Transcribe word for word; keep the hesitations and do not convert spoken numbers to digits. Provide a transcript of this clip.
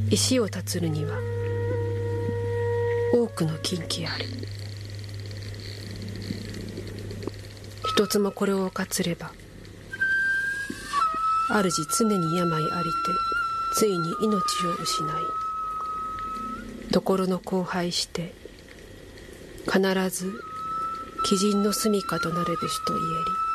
石を断つるには多くの禁忌ある。一つもこれを犯つれば、主常に病ありてついに命を失い、ところの荒廃して必ず鬼人の住みかとなるべしと言えり。